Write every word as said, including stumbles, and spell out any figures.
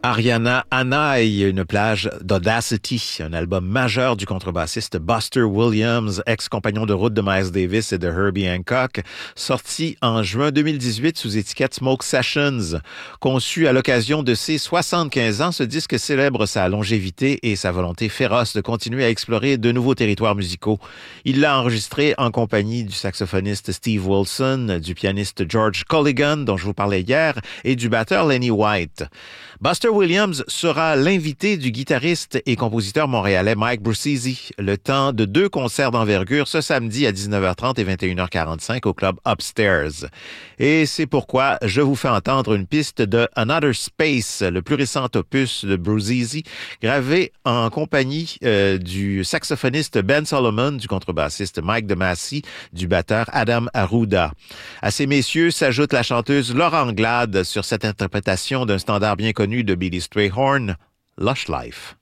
Ariana Anai, une plage d'Audacity, un album majeur du contrebassiste Buster Williams, ex-compagnon de route de Miles Davis et de Herbie Hancock, sorti en juin deux mille dix-huit sous étiquette Smoke Sessions. Conçu à l'occasion de ses soixante-quinze ans, ce disque célèbre sa longévité et sa volonté féroce de continuer à explorer de nouveaux territoires musicaux. Il l'a enregistré en compagnie du saxophoniste Steve Wilson, du pianiste George Colligan, dont je vous parlais hier, et du batteur Lenny White. Buster Williams sera l'invité du guitariste et compositeur montréalais Mike Brucisi le temps de deux concerts d'envergure ce samedi à dix-neuf heures trente et vingt et une heures quarante-cinq au club Upstairs. Et c'est pourquoi je vous fais entendre une piste de Another Space, le plus récent opus de Brucisi, gravé en compagnie euh, du saxophoniste Ben Solomon, du contrebassiste Mike DeMasi, du batteur Adam Arruda. À ces messieurs s'ajoute la chanteuse Laura Anglade sur cette interprétation d'un standard bien connu de Billy Strayhorn, Lush Life.